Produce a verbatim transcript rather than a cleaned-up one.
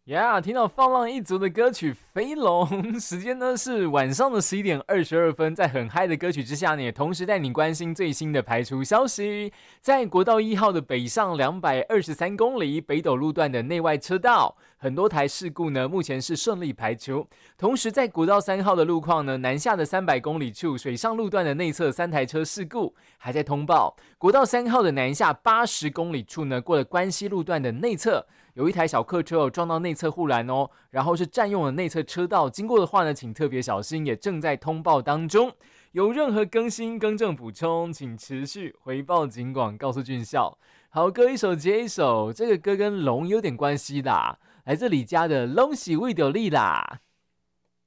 呀， yeah, 听到放浪一族的歌曲《飞龙》，时间呢是晚上的十一点二十二分，在很嗨的歌曲之下呢，也同时带你关心最新的排除消息。在国道一号的北上两百二十三公里北斗路段的内外车道，很多台事故呢目前是顺利排除。同时在国道三号的路况呢，南下的三百公里处水上路段的内侧三台车事故还在通报。国道三号的南下八十公里处呢，过了关西路段的内侧，有一台小客车、哦、撞到内侧护栏哦，然后是占用了内侧车道，经过的话呢，请特别小心，也正在通报当中。有任何更新、更正、补充，请持续回报警广，告诉俊孝。好歌一首接一首，这个歌跟龙有点关系啦，来自李家的《龙喜未丢力》啦。